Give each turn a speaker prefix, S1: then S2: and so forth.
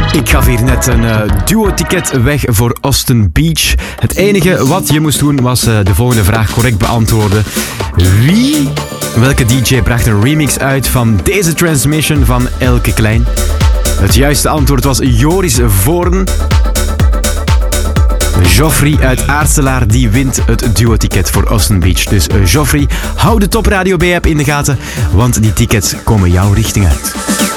S1: Ik gaf hier net een duo-ticket weg voor Austin Beach. Het enige wat je moest doen was de volgende vraag correct beantwoorden. Welke DJ bracht een remix uit van deze transmission van Elke Klein? Het juiste antwoord was Joris Voorn. Joffrey uit Aarselaar die wint het duo-ticket voor Austin Beach. Dus Joffrey, hou de Top Radio B-app in de gaten, want die tickets komen jouw richting uit.